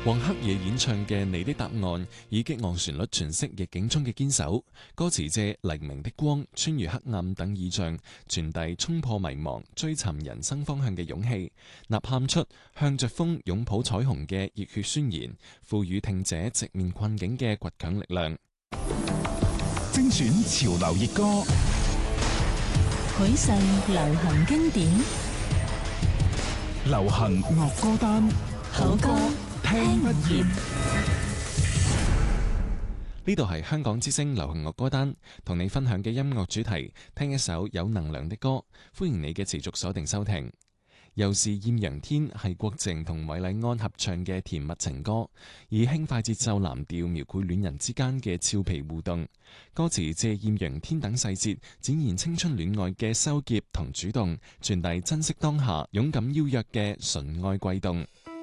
黃黑夜演唱嘅《你的答案》，以激昂旋律詮釋逆境中嘅堅守，歌詞借黎明的光、穿越黑暗等意象，傳遞衝破迷茫、追尋人生方向嘅勇氣，吶喊出向着風擁抱彩虹嘅熱血宣言，賦予聽者直面困境嘅倔強力量。 精選潮流熱歌， 許世流行經典， 流行樂歌單， 好歌聽不厭。 呢度係香港之聲流行樂歌單，同你分享嘅音樂主題，聽一首有能量的歌。歡迎你嘅持續鎖定收聽。又是艷陽天係郭靜同韋禮安合唱嘅甜蜜情歌，以輕快節奏藍調描繪戀人之間嘅俏皮互動。歌詞借艷陽天等細節，展現青春戀愛嘅羞澀同主動，傳遞珍惜當下、勇敢邀約嘅純愛悸動。